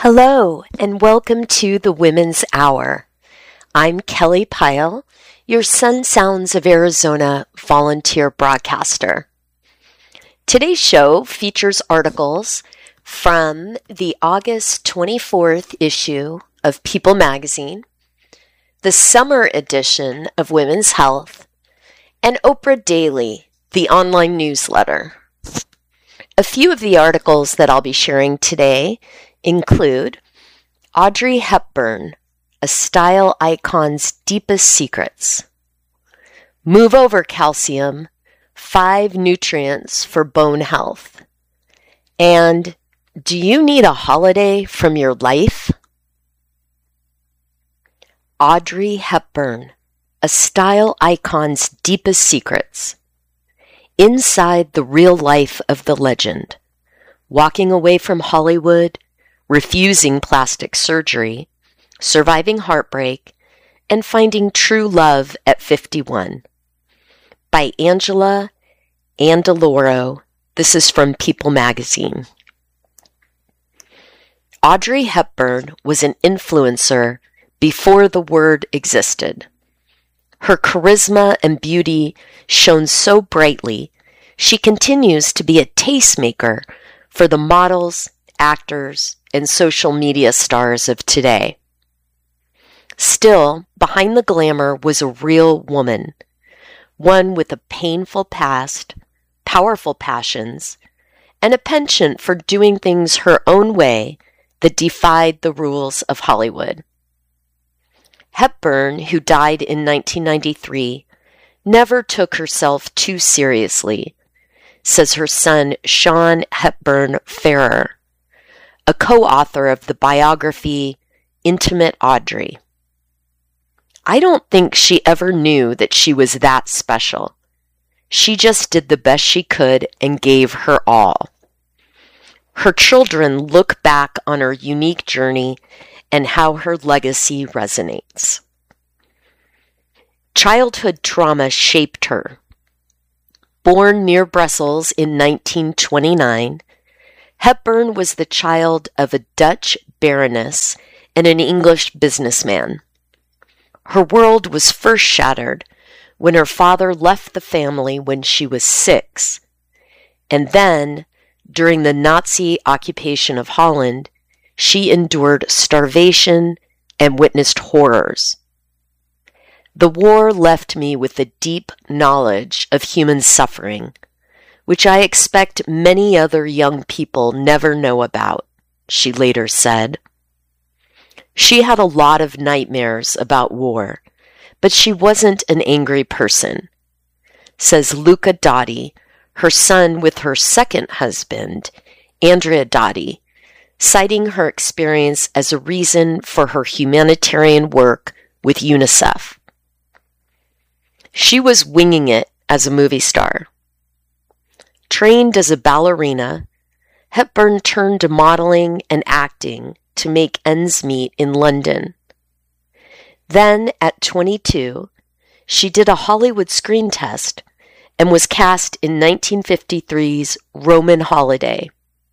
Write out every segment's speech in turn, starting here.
Hello, and welcome to the Women's Hour. I'm Kelly Pyle, your Sun Sounds of Arizona volunteer broadcaster. Today's show features articles from the August 24th issue of People magazine, the summer edition of Women's Health, and Oprah Daily, the online newsletter. A few of the articles that I'll be sharing today include Audrey Hepburn, a style icon's deepest secrets. Move over, calcium, 5 nutrients for bone health. And do you need a holiday from your life? Audrey Hepburn, a style icon's deepest secrets. Inside the real life of the legend. Walking away from Hollywood, refusing plastic surgery, surviving heartbreak, and finding true love at 51. By Angela Andaloro. This is from People magazine. Audrey Hepburn was an influencer before the word existed. Her charisma and beauty shone so brightly, she continues to be a tastemaker for the models, actors, and social media stars of today. Still, behind the glamour was a real woman, one with a painful past, powerful passions, and a penchant for doing things her own way that defied the rules of Hollywood. Hepburn, who died in 1993, never took herself too seriously, says her son Sean Hepburn Farrer, a co-author of the biography Intimate Audrey. I don't think she ever knew that she was that special. She just did the best she could and gave her all. Her children look back on her unique journey and how her legacy resonates. Childhood trauma shaped her. Born near Brussels in 1929, Hepburn was the child of a Dutch baroness and an English businessman. Her world was first shattered when her father left the family when she was 6, and then, during the Nazi occupation of Holland, she endured starvation and witnessed horrors. The war left me with a deep knowledge of human suffering, which I expect many other young people never know about, she later said. She had a lot of nightmares about war, but she wasn't an angry person, says Luca Dotti, her son with her second husband, Andrea Dotti, citing her experience as a reason for her humanitarian work with UNICEF. She was winging it as a movie star. Trained as a ballerina, Hepburn turned to modeling and acting to make ends meet in London. Then, at 22, she did a Hollywood screen test and was cast in 1953's Roman Holiday.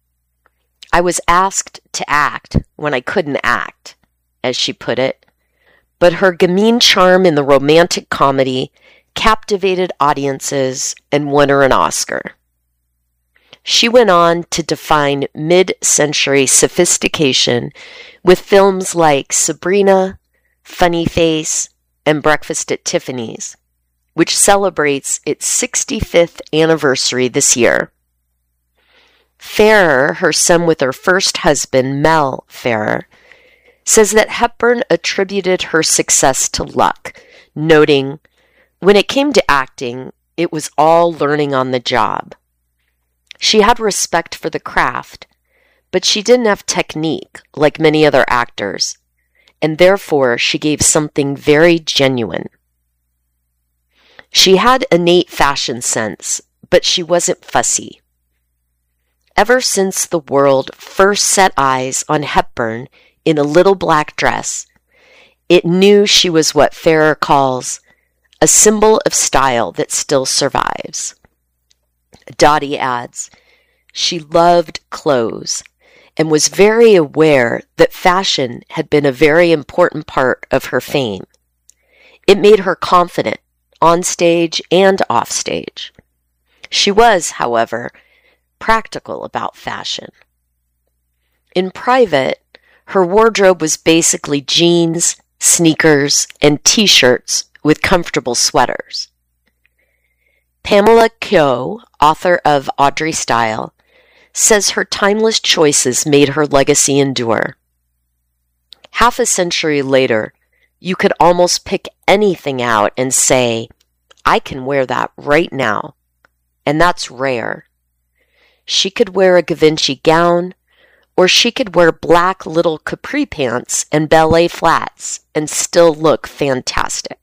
I was asked to act when I couldn't act, as she put it, but her gamine charm in the romantic comedy captivated audiences and won her an Oscar. She went on to define mid-century sophistication with films like Sabrina, Funny Face, and Breakfast at Tiffany's, which celebrates its 65th anniversary this year. Farrer, her son with her first husband, Mel Farrer, says that Hepburn attributed her success to luck, noting, "When it came to acting, it was all learning on the job. She had respect for the craft, but she didn't have technique like many other actors, and therefore she gave something very genuine. She had innate fashion sense, but she wasn't fussy. Ever since the world first set eyes on Hepburn in a little black dress, it knew she was what Farrer calls a symbol of style that still survives." Dotti adds, "She loved clothes and was very aware that fashion had been a very important part of her fame. It made her confident, on stage and off stage. She was, however, practical about fashion. In private, her wardrobe was basically jeans, sneakers, and t-shirts with comfortable sweaters. Pamela Kyo, author of Audrey Style, says her timeless choices made her legacy endure. Half a century later, you could almost pick anything out and say, I can wear that right now. And that's rare. She could wear a Givenchy gown, or she could wear black little capri pants and ballet flats and still look fantastic.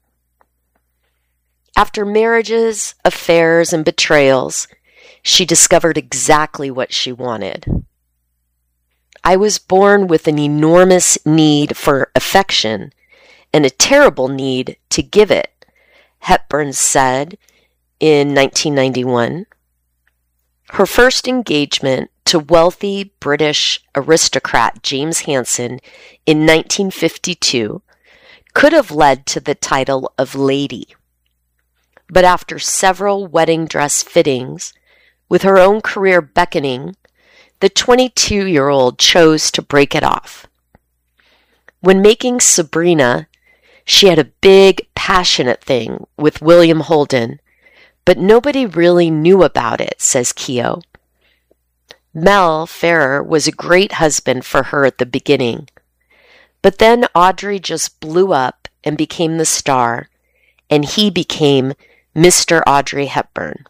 After marriages, affairs, and betrayals, she discovered exactly what she wanted. I was born with an enormous need for affection and a terrible need to give it, Hepburn said in 1991. Her first engagement to wealthy British aristocrat James Hansen in 1952 could have led to the title of Lady. But after several wedding dress fittings, with her own career beckoning, the 22-year-old chose to break it off. When making Sabrina, she had a big, passionate thing with William Holden, but nobody really knew about it, says Keogh. Mel Ferrer was a great husband for her at the beginning, but then Audrey just blew up and became the star, and he became Mr. Audrey Hepburn.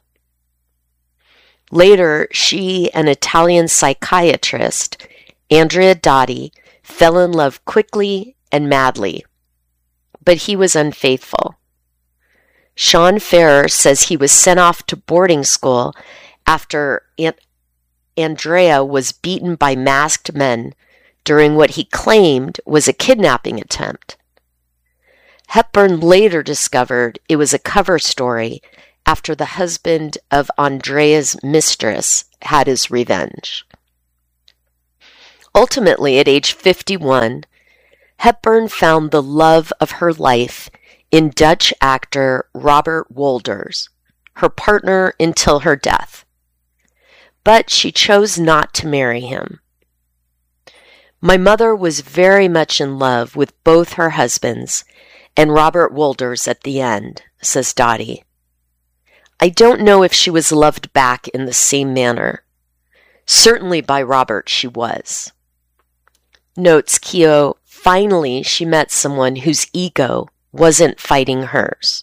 Later, she and Italian psychiatrist Andrea Dotti fell in love quickly and madly, but he was unfaithful. Sean Ferrer says he was sent off to boarding school after Andrea was beaten by masked men during what he claimed was a kidnapping attempt. Hepburn later discovered it was a cover story after the husband of Andrea's mistress had his revenge. Ultimately, at age 51, Hepburn found the love of her life in Dutch actor Robert Wolders, her partner until her death. But she chose not to marry him. My mother was very much in love with both her husbands and Robert Wolders at the end, says Dotti. I don't know if she was loved back in the same manner. Certainly by Robert she was. Notes Keogh, finally she met someone whose ego wasn't fighting hers.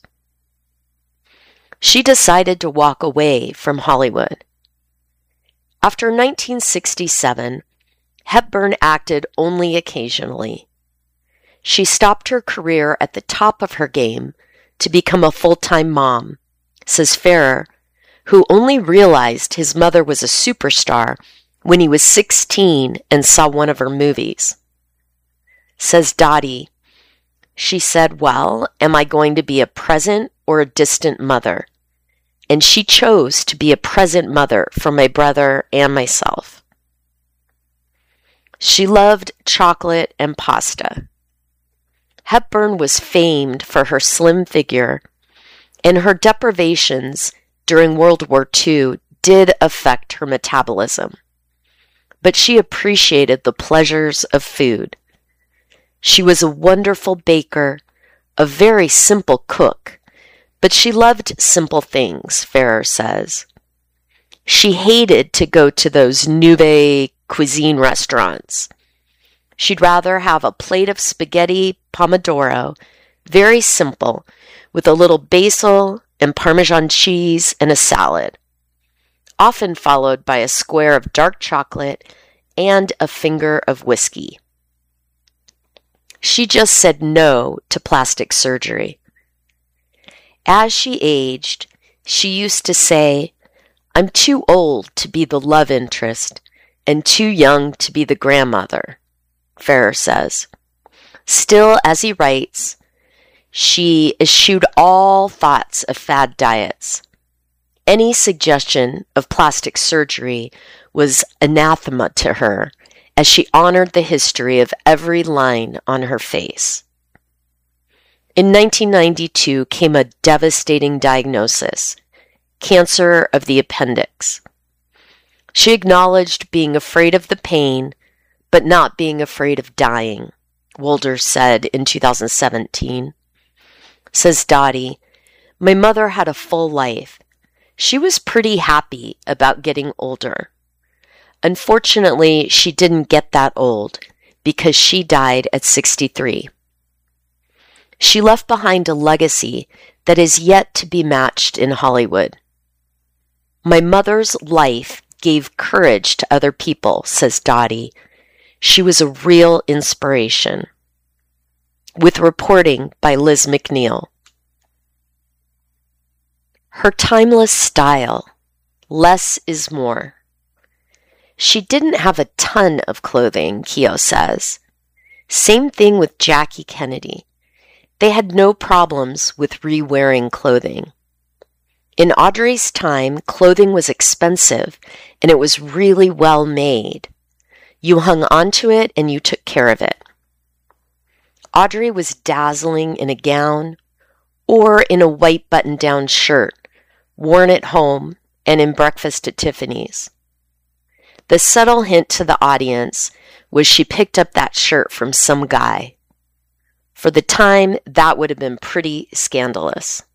She decided to walk away from Hollywood. After 1967, Hepburn acted only occasionally. She stopped her career at the top of her game to become a full-time mom, says Ferrer, who only realized his mother was a superstar when he was 16 and saw one of her movies. Says Dotti, she said, well, am I going to be a present or a distant mother? And she chose to be a present mother for my brother and myself. She loved chocolate and pasta. Hepburn was famed for her slim figure, and her deprivations during World War II did affect her metabolism. But she appreciated the pleasures of food. She was a wonderful baker, a very simple cook, but she loved simple things, Ferrer says. She hated to go to those nouvelle cuisine restaurants. She'd rather have a plate of spaghetti pomodoro, very simple, with a little basil and Parmesan cheese and a salad, often followed by a square of dark chocolate and a finger of whiskey. She just said no to plastic surgery. As she aged, she used to say, I'm too old to be the love interest and too young to be the grandmother, Ferrer says. Still, as he writes, she eschewed all thoughts of fad diets. Any suggestion of plastic surgery was anathema to her as she honored the history of every line on her face. In 1992 came a devastating diagnosis, cancer of the appendix. She acknowledged being afraid of the pain, but not being afraid of dying, Wolders said in 2017. Says Dottie, "My mother had a full life. She was pretty happy about getting older. Unfortunately, she didn't get that old because she died at 63. She left behind a legacy that is yet to be matched in Hollywood. My mother's life gave courage to other people," says Dottie. "She was a real inspiration." With reporting by Liz McNeil. Her timeless style. Less is more. She didn't have a ton of clothing, Keough says. Same thing with Jackie Kennedy. They had no problems with re-wearing clothing. In Audrey's time, clothing was expensive, and it was really well made. You hung onto it, and you took care of it. Audrey was dazzling in a gown or in a white button-down shirt, worn at home and in Breakfast at Tiffany's. The subtle hint to the audience was she picked up that shirt from some guy. For the time, that would have been pretty scandalous.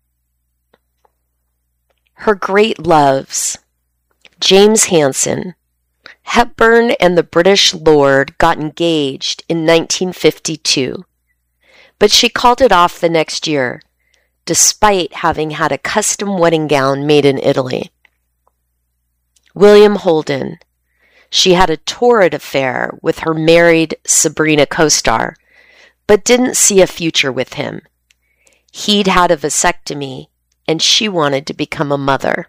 Her great loves. James Hansen. Hepburn and the British lord got engaged in 1952, but she called it off the next year, despite having had a custom wedding gown made in Italy. William Holden. She had a torrid affair with her married Sabrina co-star, but didn't see a future with him. He'd had a vasectomy, and she wanted to become a mother.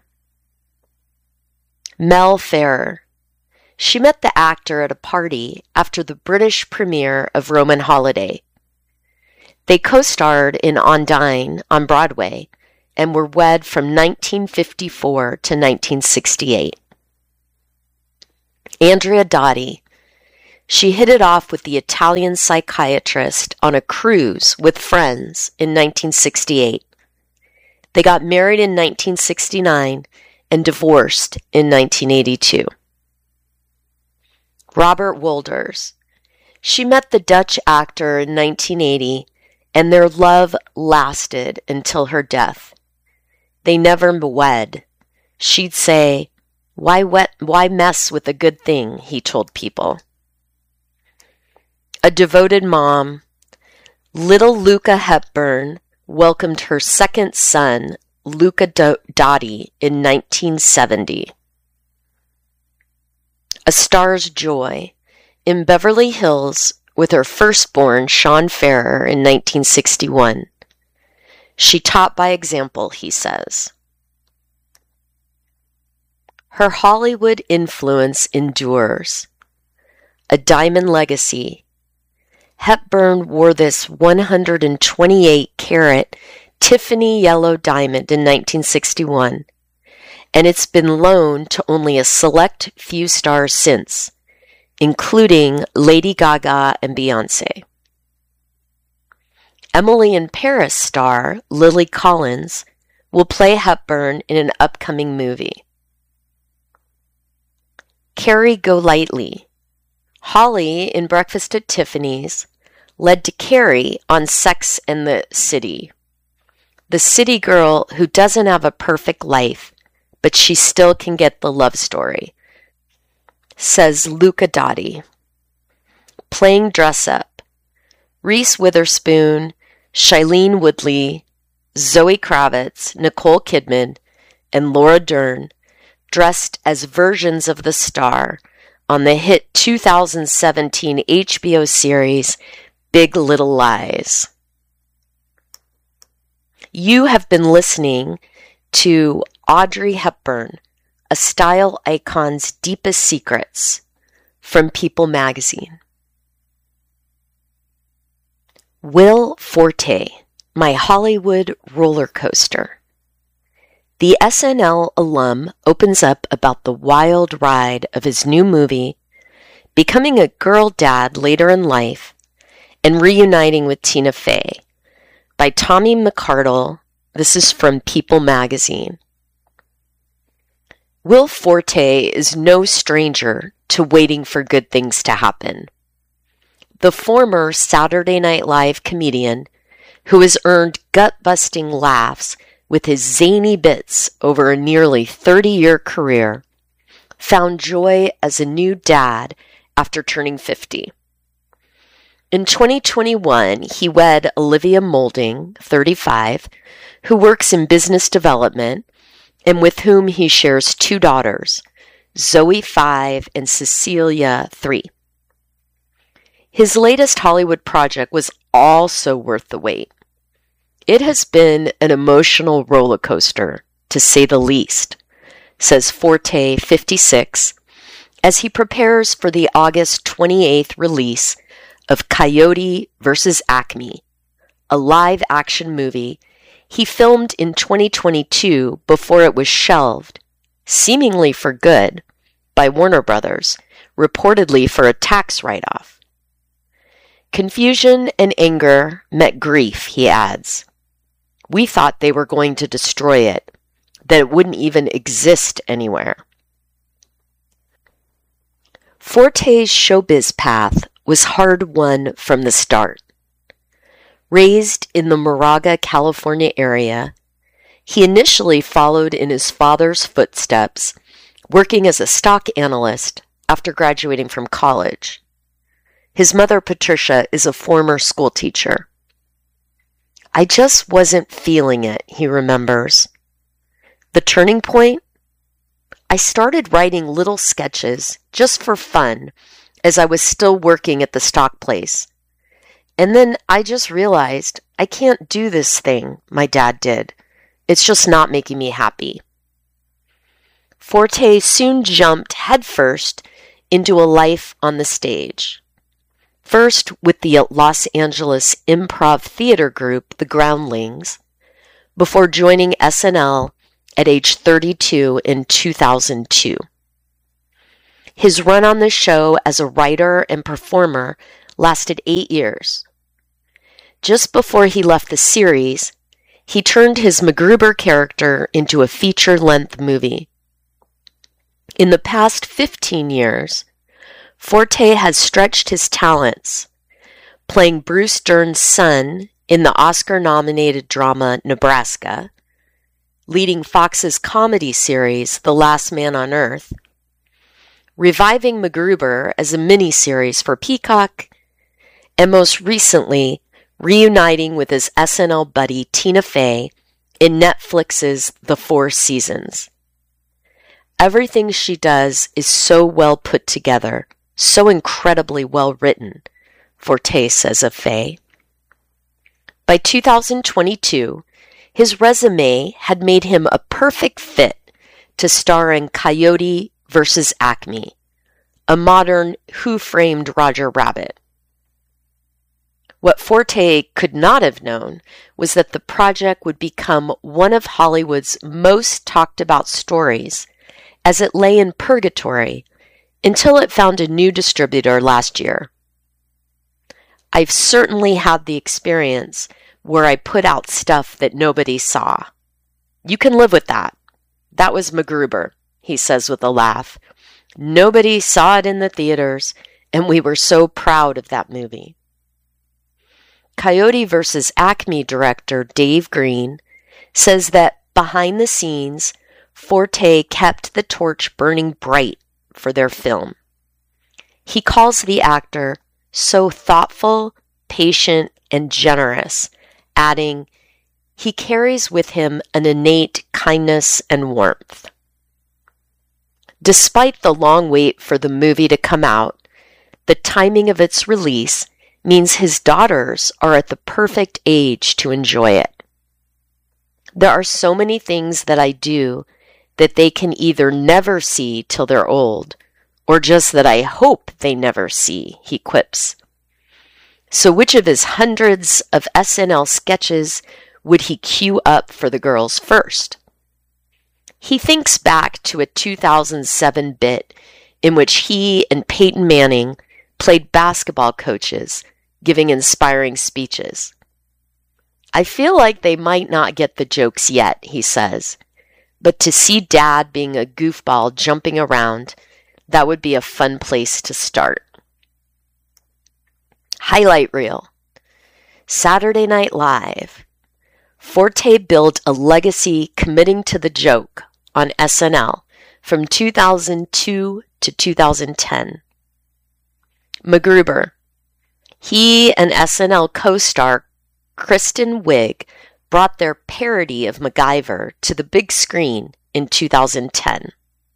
Mel Ferrer. She met the actor at a party after the British premiere of Roman Holiday. They co-starred in Ondine on Broadway and were wed from 1954 to 1968. Andrea Dottie. She hit it off with the Italian psychiatrist on a cruise with friends in 1968. They got married in 1969 and divorced in 1982. Robert Wolders. She met the Dutch actor in 1980, and their love lasted until her death. They never wed. She'd say, why mess with a good thing, he told people. A devoted mom, little Luca Hepburn welcomed her second son, Luca Dottie, in 1970. A Star's Joy, in Beverly Hills with her firstborn, Sean Ferrer, in 1961. She taught by example, he says. Her Hollywood influence endures. A diamond legacy. Hepburn wore this 128-carat Tiffany yellow diamond in 1961, and it's been loaned to only a select few stars since, including Lady Gaga and Beyoncé. Emily in Paris star Lily Collins will play Hepburn in an upcoming movie. Carrie Golightly. Holly in Breakfast at Tiffany's led to Carrie on Sex and the City. The city girl who doesn't have a perfect life, but she still can get the love story, says Luca Dottie. Playing dress up. Reese Witherspoon, Shailene Woodley, Zoe Kravitz, Nicole Kidman, and Laura Dern dressed as versions of the star on the hit 2017 HBO series Big Little Lies. You have been listening to Audrey Hepburn, a style icon's deepest secrets, from People magazine. Will Forte, My Hollywood Roller Coaster. the SNL alum opens up about the wild ride of his new movie, becoming a girl dad later in life, and reuniting with Tina Fey. By Tommy McCardle. This is from People magazine. Will Forte is no stranger to waiting for good things to happen. The former Saturday Night Live comedian, who has earned gut-busting laughs with his zany bits over a nearly 30-year career, found joy as a new dad after turning 50. In 2021, he wed Olivia Moulding, 35, who works in business development and with whom he shares 2 daughters, Zoe, 5, and Cecilia, 3. His latest Hollywood project was also worth the wait. It has been an emotional roller coaster, to say the least, says Forte, 56, as he prepares for the August 28th release of Coyote vs. Acme, a live-action movie he filmed in 2022 before it was shelved, seemingly for good, by Warner Brothers, reportedly for a tax write-off. Confusion and anger met grief, he adds. We thought they were going to destroy it, that it wouldn't even exist anywhere. Forte's showbiz path was hard-won from the start. Raised in the Moraga, California area, he initially followed in his father's footsteps, working as a stock analyst after graduating from college. His mother, Patricia, is a former schoolteacher. I just wasn't feeling it, he remembers. The turning point? I started writing little sketches just for fun as I was still working at the stock place. And then I just realized I can't do this thing my dad did. It's just not making me happy. Forte soon jumped headfirst into a life on the stage. First with the Los Angeles improv theater group, The Groundlings, before joining SNL at age 32 in 2002. His run on the show as a writer and performer lasted 8 years. Just before he left the series, he turned his MacGruber character into a feature-length movie. In the past 15 years, Forte has stretched his talents, playing Bruce Dern's son in the Oscar-nominated drama Nebraska, leading Fox's comedy series The Last Man on Earth, reviving MacGruber as a miniseries for Peacock, and most recently, reuniting with his SNL buddy Tina Fey in Netflix's The Four Seasons. Everything she does is so well put together, so incredibly well written, Forte says of Fey. By 2022, his resume had made him a perfect fit to star in Coyote vs. Acme, a modern Who Framed Roger Rabbit. What Forte could not have known was that the project would become one of Hollywood's most talked about stories as it lay in purgatory until it found a new distributor last year. I've certainly had the experience where I put out stuff that nobody saw. You can live with that. That was MacGruber, he says with a laugh. Nobody saw it in the theaters, and we were so proud of that movie. Coyote vs. Acme director Dave Green says that behind the scenes, Forte kept the torch burning bright for their film. He calls the actor so thoughtful, patient, and generous, adding, he carries with him an innate kindness and warmth. Despite the long wait for the movie to come out, the timing of its release means his daughters are at the perfect age to enjoy it. There are so many things that I do that they can either never see till they're old, or just that I hope they never see, he quips. So which of his hundreds of SNL sketches would he cue up for the girls first? He thinks back to a 2007 bit in which he and Peyton Manning played basketball coaches, giving inspiring speeches. I feel like they might not get the jokes yet, he says, but to see Dad being a goofball jumping around, that would be a fun place to start. Highlight reel. Saturday Night Live. Forte built a legacy committing to the joke on SNL from 2002 to 2010. MacGruber. He and SNL co-star Kristen Wiig brought their parody of MacGyver to the big screen in 2010.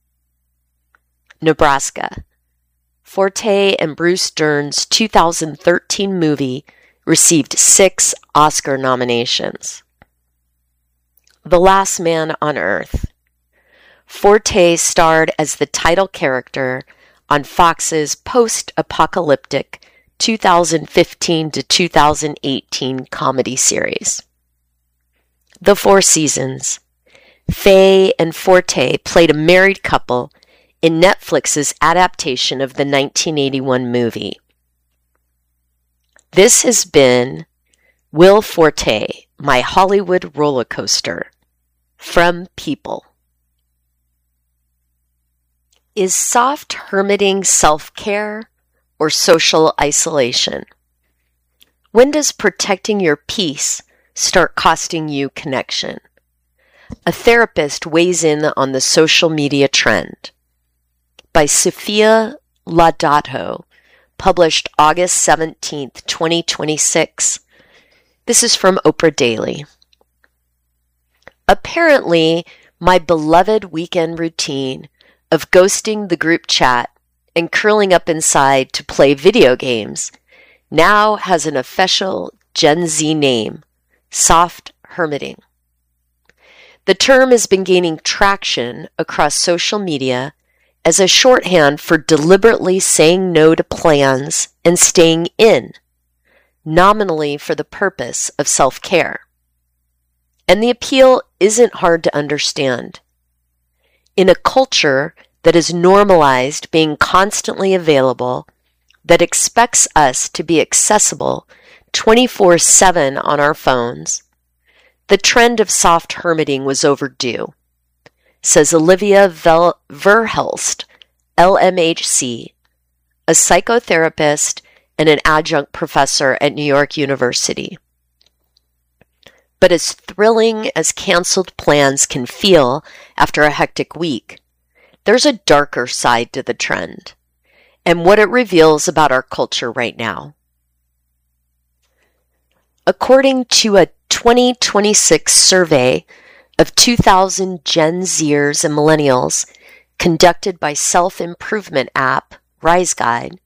Nebraska. Forte and Bruce Dern's 2013 movie received 6 Oscar nominations. The Last Man on Earth. Forte starred as the title character on Fox's post-apocalyptic 2015 to 2018 comedy series. The Four Seasons. Faye and Forte played a married couple in Netflix's adaptation of the 1981 movie. This has been Will Forte, My Hollywood Roller Coaster, from People. Is soft hermiting self-care or social isolation? When does protecting your peace start costing you connection? A therapist weighs in on the social media trend. By Sophia Laudato, published August 17th, 2026. This is from Oprah Daily. Apparently, my beloved weekend routine of ghosting the group chat and curling up inside to play video games now has an official Gen Z name, soft hermiting. The term has been gaining traction across social media as a shorthand for deliberately saying no to plans and staying in, nominally for the purpose of self-care. And the appeal isn't hard to understand. In a culture that has normalized being constantly available, that expects us to be accessible 24/7 on our phones, the trend of soft hermiting was overdue, says Olivia Verhelst, LMHC, a psychotherapist and an adjunct professor at New York University. But as thrilling as canceled plans can feel after a hectic week, there's a darker side to the trend and what it reveals about our culture right now. According to a 2026 survey of 2,000 Gen Zers and Millennials conducted by self-improvement app RiseGuide,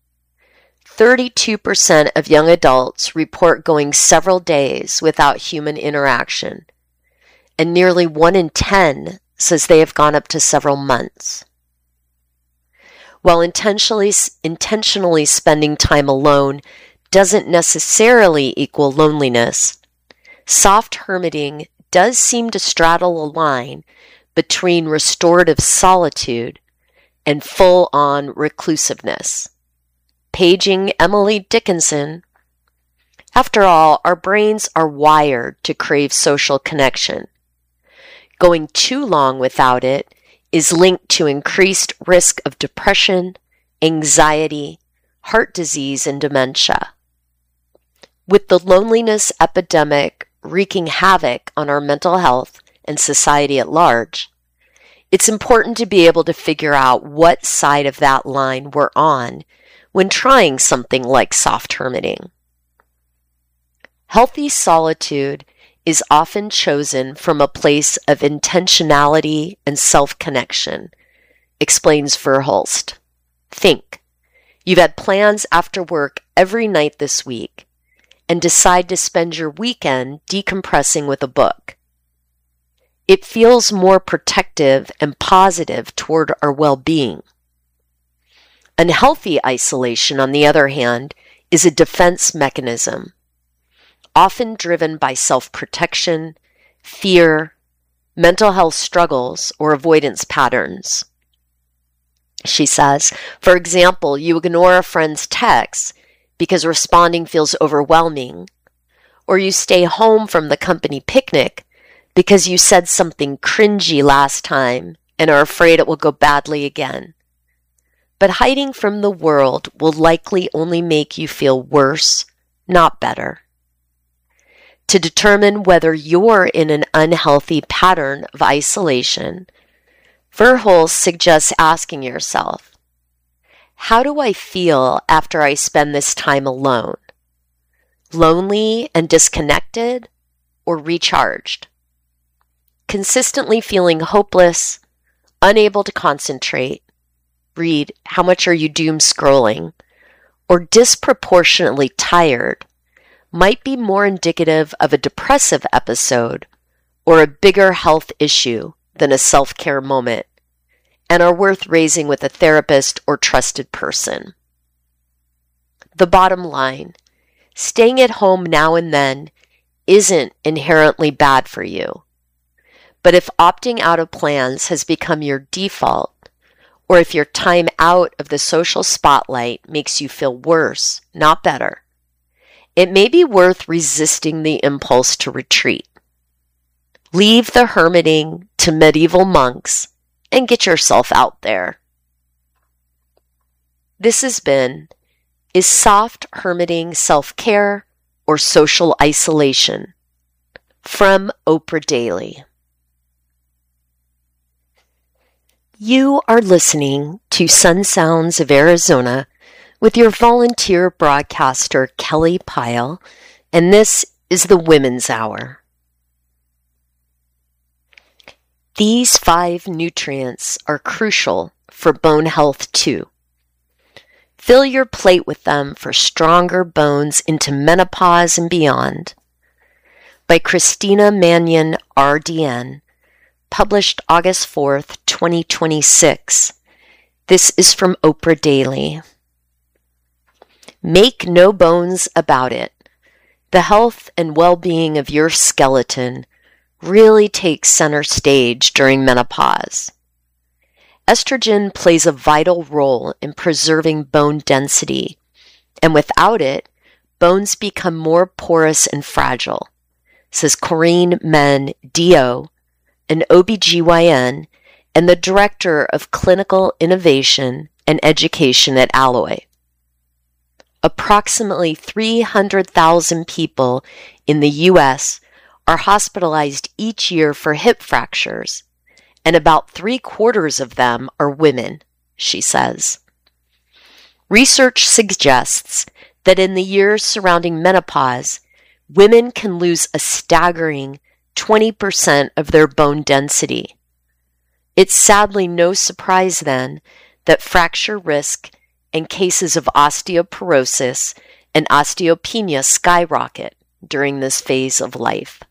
32% of young adults report going several days without human interaction, and nearly 1 in 10 says they have gone up to several months. While intentionally spending time alone doesn't necessarily equal loneliness, soft hermiting does seem to straddle a line between restorative solitude and full-on reclusiveness. Paging Emily Dickinson, after all, our brains are wired to crave social connection. Going too long without it is linked to increased risk of depression, anxiety, heart disease, and dementia. With the loneliness epidemic wreaking havoc on our mental health and society at large, it's important to be able to figure out what side of that line we're on when trying something like soft hermiting. Healthy solitude is often chosen from a place of intentionality and self-connection, explains Verhulst. Think, you've had plans after work every night this week and decide to spend your weekend decompressing with a book. It feels more protective and positive toward our well-being. Unhealthy isolation, on the other hand, is a defense mechanism, often driven by self-protection, fear, mental health struggles, or avoidance patterns. She says, for example, you ignore a friend's text because responding feels overwhelming, or you stay home from the company picnic because you said something cringy last time and are afraid it will go badly again. But hiding from the world will likely only make you feel worse, not better. To determine whether you're in an unhealthy pattern of isolation, Verhulst suggests asking yourself, how do I feel after I spend this time alone? Lonely and disconnected, or recharged? Consistently feeling hopeless, unable to concentrate, read how much are you doom scrolling, or disproportionately tired might be more indicative of a depressive episode or a bigger health issue than a self-care moment, and are worth raising with a therapist or trusted person. The bottom line, staying at home now and then isn't inherently bad for you. But if opting out of plans has become your default, or if your time out of the social spotlight makes you feel worse, not better, it may be worth resisting the impulse to retreat. Leave the hermiting to medieval monks and get yourself out there. This has been, is soft hermiting self-care or social isolation? From Oprah Daily. You are listening to Sun Sounds of Arizona with your volunteer broadcaster, Kelly Pyle, and this is the Women's Hour. These 5 nutrients are crucial for bone health too. Fill your plate with them for stronger bones into menopause and beyond. By Christina Mannion, RDN, published August 4th, 2026. This is from Oprah Daily. Make no bones about it. The health and well-being of your skeleton really takes center stage during menopause. Estrogen plays a vital role in preserving bone density, and without it, bones become more porous and fragile, says Corinne Men, DO, an OBGYN and the Director of Clinical Innovation and Education at Alloy. Approximately 300,000 people in the U.S. are hospitalized each year for hip fractures, and about 3/4 of them are women, she says. Research suggests that in the years surrounding menopause, women can lose a staggering 20% of their bone density. It's sadly no surprise then that fracture risk and cases of osteoporosis and osteopenia skyrocket during this phase of life.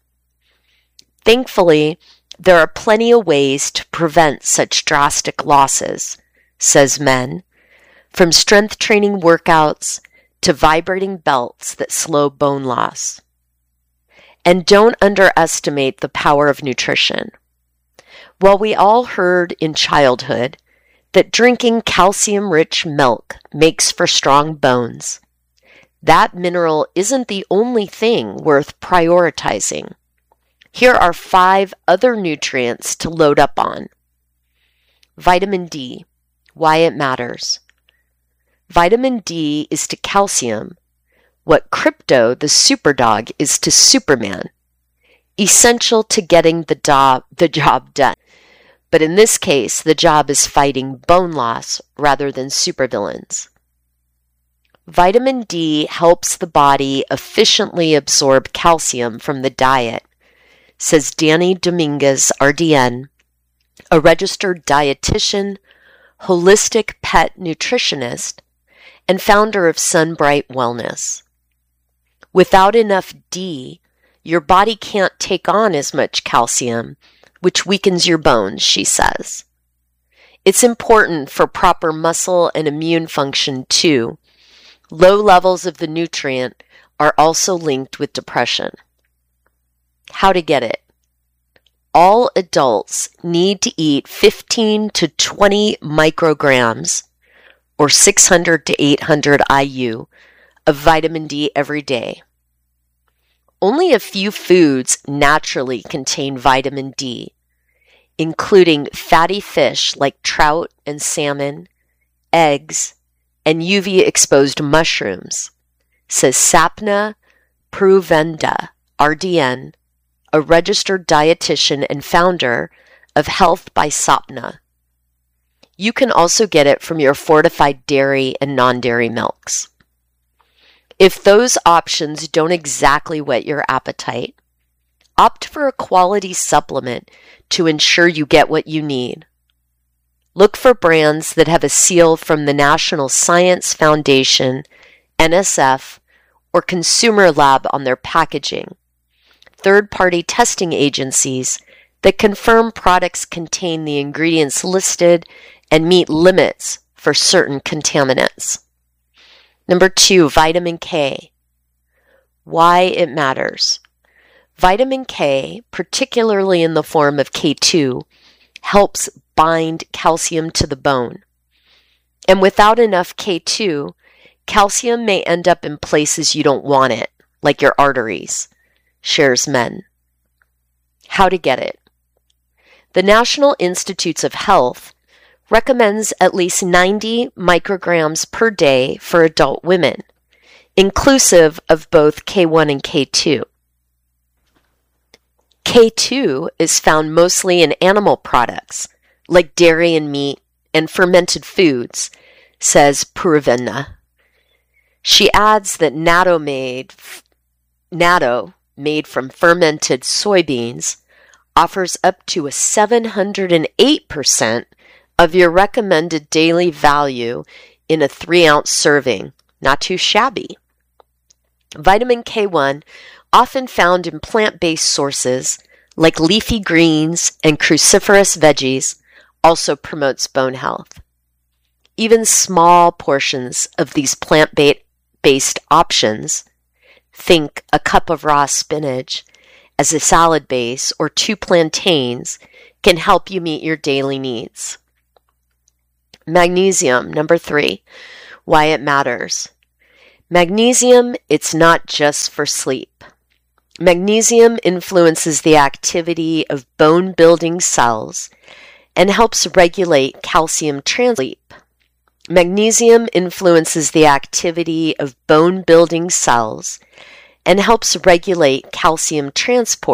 Thankfully, there are plenty of ways to prevent such drastic losses, says Men, from strength training workouts to vibrating belts that slow bone loss. And don't underestimate the power of nutrition. While we all heard in childhood that drinking calcium-rich milk makes for strong bones, that mineral isn't the only thing worth prioritizing. Here are 5 other nutrients to load up on. Vitamin D, why it matters. Vitamin D is to calcium what Krypto, the superdog, is to Superman, essential to getting the job done. But in this case, the job is fighting bone loss rather than supervillains. Vitamin D helps the body efficiently absorb calcium from the diet, says Danny Dominguez, RDN, a registered dietitian, holistic pet nutritionist, and founder of Sunbright Wellness. Without enough D, your body can't take on as much calcium, which weakens your bones, she says. It's important for proper muscle and immune function too. Low levels of the nutrient are also linked with depression. How to get it? all adults need to eat 15 to 20 micrograms or 600 to 800 IU of vitamin D every day. Only a few foods naturally contain vitamin D, including fatty fish like trout and salmon, eggs, and UV-exposed mushrooms, says Sapna Puruvenda, RDN, a registered dietitian and founder of Health by Sapna. You can also get it from your fortified dairy and non-dairy milks. If those options don't exactly whet your appetite, opt for a quality supplement to ensure you get what you need. Look for brands that have a seal from the National Science Foundation, NSF, or Consumer Lab on their packaging, third-party testing agencies that confirm products contain the ingredients listed and meet limits for certain contaminants. Number 2, vitamin K. Why it matters. Vitamin K, particularly in the form of K2, helps bind calcium to the bone. And without enough K2, calcium may end up in places you don't want it, like your arteries, shares Men. How to get it. The National Institutes of Health recommends at least 90 micrograms per day for adult women, inclusive of both K1 and K2. K2 is found mostly in animal products, like dairy and meat and fermented foods, says Puruvenda. She adds that natto made from fermented soybeans offers up to a 708% of your recommended daily value in a 3-ounce serving. Not too shabby. Vitamin K1, often found in plant-based sources like leafy greens and cruciferous veggies, also promotes bone health. Even small portions of these plant-based options, think a cup of raw spinach as a salad base or 2 plantains, can help you meet your daily needs. Magnesium, number 3, why it matters. Magnesium, it's not just for sleep. Magnesium influences the activity of bone-building cells and helps regulate calcium transport. Magnesium influences the activity of bone-building cells and helps regulate calcium transport